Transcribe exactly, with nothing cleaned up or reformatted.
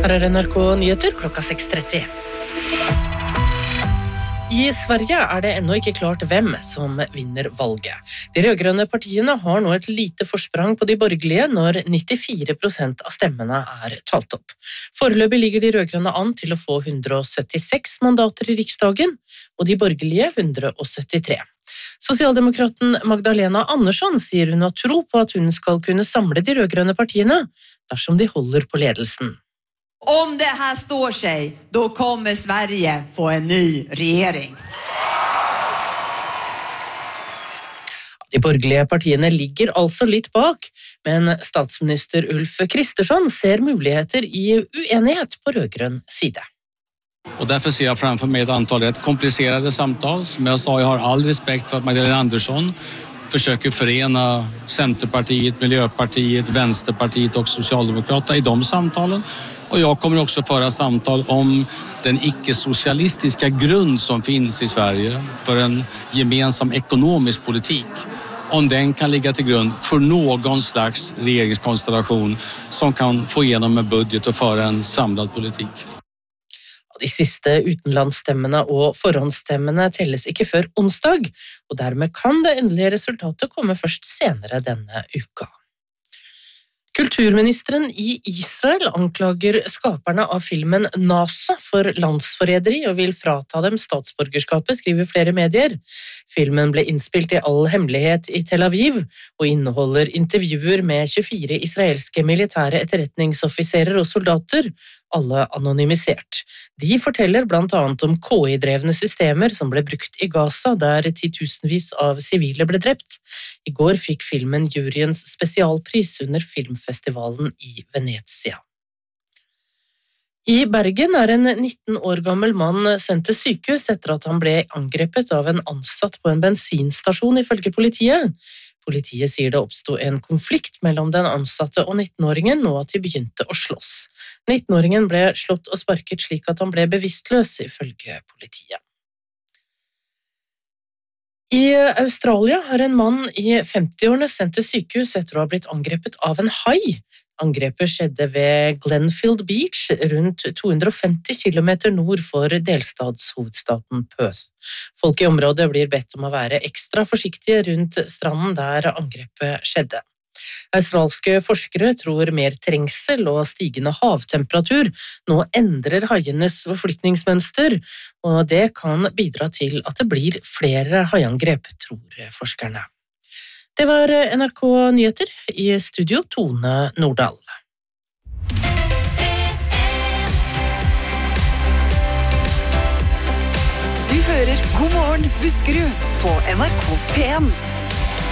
Her er N R K Nyheter klokka seks tretti. I Sverige er det ennå ikke klart hvem som vinner valget. De rødgrønne partiene har nå et lite forsprang på de borgerlige når nittifire prosent av stemmene er talt opp. Foreløpig ligger de rødgrønne an til å få hundre og syttiseks mandater i Riksdagen, og de borgerlige hundre og syttitre. Sosialdemokraten Magdalena Andersson sier hun har tro på at hun skal kunne samle de rødgrønne partiene dersom de holder på ledelsen. Om det här står sig, då kommer Sverige få en ny regering. De borgerlige partiene ligger altså litt bak, men statsminister Ulf Kristersson ser muligheter i uenighet på rødgrønn side. Och därför ser jag framför mig ett antal rätt komplicerade samtal. Som jag sa, jag har all respekt för att Magdalena Andersson försöker förena Centerpartiet, Miljöpartiet, Vänsterpartiet och Socialdemokraterna i de samtalen. Och jag kommer också föra samtal om den icke-socialistiska grund som finns i Sverige för en gemensam ekonomisk politik. Om den kan ligga till grund för någon slags regeringskonstellation som kan få igenom en budget och föra en samlad politik. De siste utenlandsstemmene og forhåndsstemmene telles ikke før onsdag, og dermed kan det endelige resultatet komme først senere denne uka. Kulturministeren i Israel anklager skaperne av filmen NASA for landsforræderi og vil frata dem statsborgerskapet, skriver flere medier. Filmen ble innspilt i all hemmelighet i Tel Aviv og inneholder intervjuer med tjuefire israelske militære etterretningsoffiserer og soldater, alle anonymisert. De forteller blant annet om K I-drevne systemer som ble brukt i Gaza, der titusenvis av sivile ble drept. I går fikk filmen juryens spesialpris under filmfestivalen i Venezia. I Bergen er en nitten år gammel mann sendt til sykehus etter at han ble angrepet av en ansatt på en bensinstasjon, ifølge politiet. Politiet sier det oppstod en konflikt mellom den ansatte og nittenåringen, og at de begynte å slåss. nittenåringen ble slått og sparket slik at han ble bevisstløs, ifølge politiet. I Australia har en mann i femtiårene sendt til sykehus etter å ha blitt angrepet av en hai. Angrepet skjedde ved Glenfield Beach, rundt to hundre og femti kilometer nord for delstatshovedstaten Perth. Folk i området blir bedt om å være ekstra forsiktige rundt stranden der angrepet skjedde. Australske forskere tror mer trengsel og stigende havtemperatur nå endrer haienes forflytningsmønster, og det kan bidra til at det blir flere haiangrep, tror forskerne. Det var N R K Nyheter, i studio Tone Nordahl. Du hører God morgen Buskerud på N R K P en.